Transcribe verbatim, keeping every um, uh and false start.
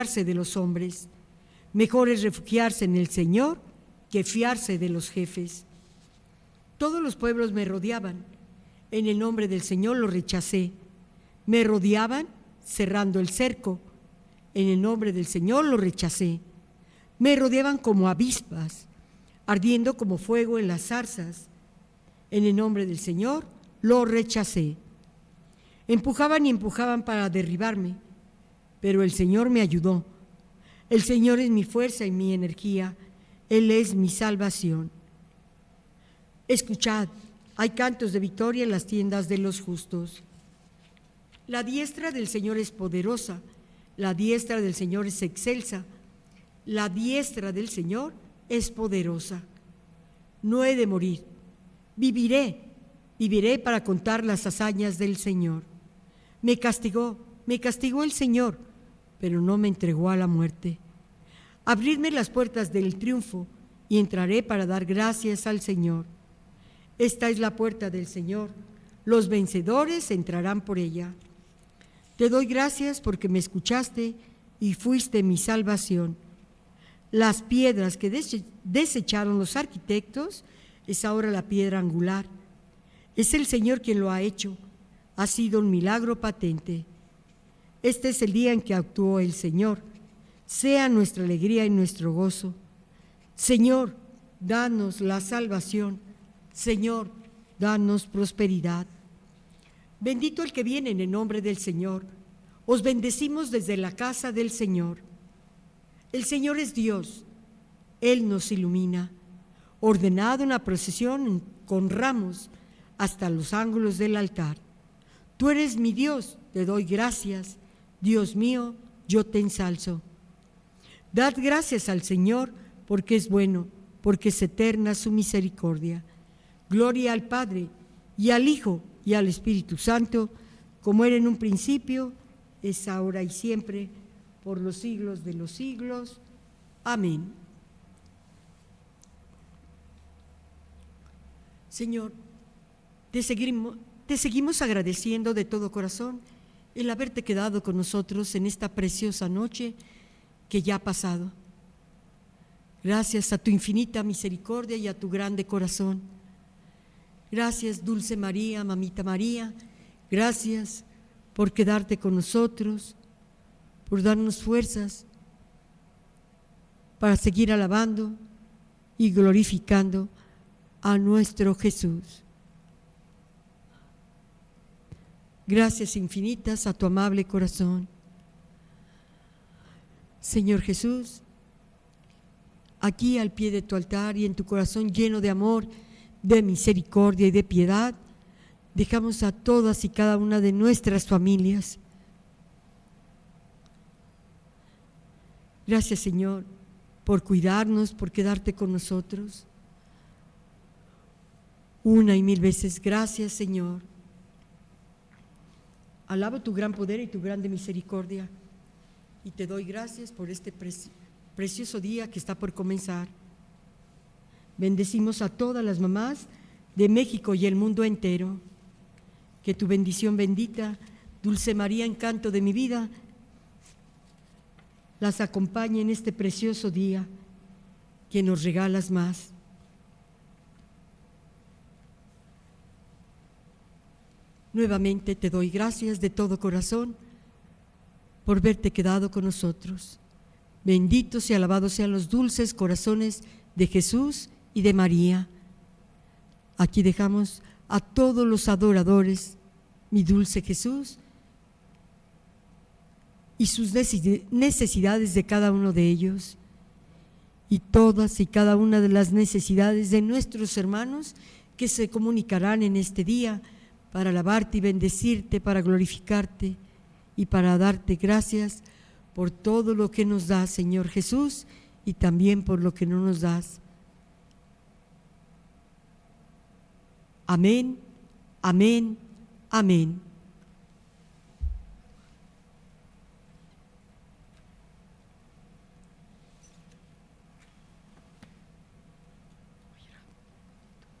de los hombres. Mejor es refugiarse en el Señor que fiarse de los jefes. Todos los pueblos me rodeaban. En el nombre del Señor los rechacé. Me rodeaban cerrando el cerco. En el nombre del Señor los rechacé. Me rodeaban como avispas, ardiendo como fuego en las zarzas. En el nombre del Señor los rechacé. Empujaban y empujaban para derribarme, pero el Señor me ayudó. El Señor es mi fuerza y mi energía. Él es mi salvación. Escuchad, hay cantos de victoria en las tiendas de los justos. La diestra del Señor es poderosa, la diestra del Señor es excelsa, la diestra del Señor es poderosa. No he de morir, viviré, viviré para contar las hazañas del Señor. Me castigó, me castigó el Señor, pero no me entregó a la muerte. Abridme las puertas del triunfo y entraré para dar gracias al Señor. Esta es la puerta del Señor, los vencedores entrarán por ella. Te doy gracias porque me escuchaste y fuiste mi salvación. Las piedras que desecharon los arquitectos es ahora la piedra angular. Es el Señor quien lo ha hecho. Ha sido un milagro patente. Este es el día en que actuó el Señor. Sea nuestra alegría y nuestro gozo. Señor, danos la salvación. Señor, danos prosperidad. Bendito el que viene en el nombre del Señor. Os bendecimos desde la casa del Señor. El Señor es Dios. Él nos ilumina. Ordenad una procesión con ramos hasta los ángulos del altar. Tú eres mi Dios, te doy gracias. Dios mío, yo te ensalzo. Dad gracias al Señor, porque es bueno, porque es eterna su misericordia. Gloria al Padre, y al Hijo, y al Espíritu Santo, como era en un principio, es ahora y siempre, por los siglos de los siglos. Amén. Señor, te seguimos, te seguimos agradeciendo de todo corazón el haberte quedado con nosotros en esta preciosa noche que ya ha pasado. Gracias a tu infinita misericordia y a tu grande corazón. Gracias, Dulce María, Mamita María. Gracias por quedarte con nosotros, por darnos fuerzas para seguir alabando y glorificando a nuestro Jesús. Gracias infinitas a tu amable corazón. Señor Jesús, aquí al pie de tu altar y en tu corazón lleno de amor, de misericordia y de piedad, dejamos a todas y cada una de nuestras familias. Gracias, Señor, por cuidarnos, por quedarte con nosotros. Una y mil veces gracias, Señor. Alabo tu gran poder y tu grande misericordia y te doy gracias por este preci- precioso día que está por comenzar. Bendecimos a todas las mamás de México y el mundo entero. Que tu bendición bendita, Dulce María, encanto de mi vida, las acompañe en este precioso día que nos regalas más. Nuevamente te doy gracias de todo corazón por verte quedado con nosotros. Benditos y alabados sean los dulces corazones de Jesús y de María. Aquí dejamos a todos los adoradores, mi dulce Jesús, y sus necesidades de cada uno de ellos, y todas y cada una de las necesidades de nuestros hermanos que se comunicarán en este día para alabarte y bendecirte, para glorificarte y para darte gracias por todo lo que nos das, Señor Jesús, y también por lo que no nos das. Amén, amén, amén.